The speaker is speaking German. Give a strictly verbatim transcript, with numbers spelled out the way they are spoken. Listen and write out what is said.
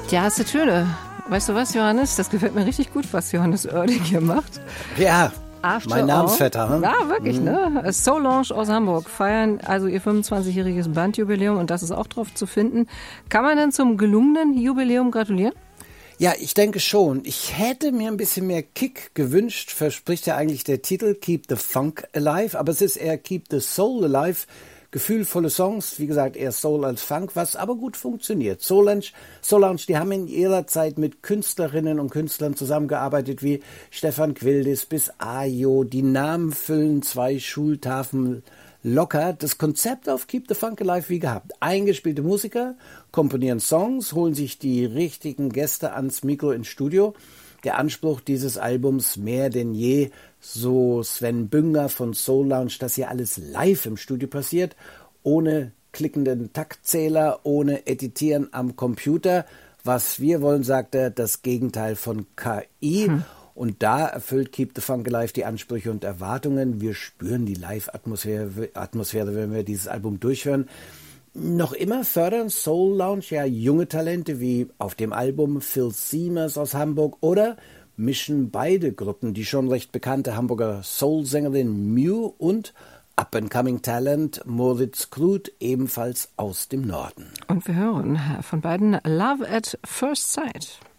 Ja, hast du Töne. Weißt du was, Johannes? Das gefällt mir richtig gut, was Johannes Oerding hier macht. Ja, After mein Namensvetter. Hm? Ja, wirklich, mhm. ne? Solange aus Hamburg feiern also ihr fünfundzwanzigjähriges Bandjubiläum und das ist auch drauf zu finden. Kann man denn zum gelungenen Jubiläum gratulieren? Ja, ich denke schon. Ich hätte mir ein bisschen mehr Kick gewünscht, verspricht ja eigentlich der Titel Keep the Funk Alive, aber es ist eher Keep the Soul Alive. Gefühlvolle Songs, wie gesagt, eher Soul als Funk, was aber gut funktioniert. Solange, Solange, die haben in ihrer Zeit mit Künstlerinnen und Künstlern zusammengearbeitet, wie Stefan Quildis bis Ayo. Die Namen füllen zwei Schultafeln locker. Das Konzept auf Keep the Funk Alive wie gehabt. Eingespielte Musiker komponieren Songs, holen sich die richtigen Gäste ans Mikro ins Studio. Der Anspruch dieses Albums mehr denn je, so Sven Bünger von Soul Lounge, dass hier alles live im Studio passiert, ohne klickenden Taktzähler, ohne Editieren am Computer. Was wir wollen, sagt er, das Gegenteil von K I. Hm. Und da erfüllt Keep the Funk Alive die Ansprüche und Erwartungen. Wir spüren die Live-Atmosphäre, Atmosphäre, wenn wir dieses Album durchhören. Noch immer fördern Soul Lounge ja junge Talente wie auf dem Album Phil Seamers aus Hamburg oder mischen beide Gruppen die schon recht bekannte Hamburger Soul-Sängerin Mew und Up-and-Coming-Talent Moritz Kluth ebenfalls aus dem Norden. Und wir hören von beiden Love at First Sight.